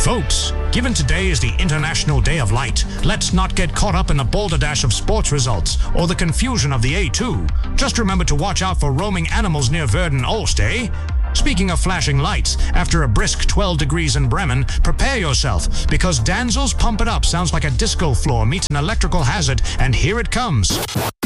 Folks, given today is the International Day of Light, let's not get caught up in the balderdash of sports results or the confusion of the A2. Just remember to watch out for roaming animals near Verden-Olst, eh? Speaking of flashing lights, after a brisk 12 degrees in Bremen, prepare yourself, because Danzel's Pump It Up sounds like a disco floor meets an electrical hazard, and here it comes.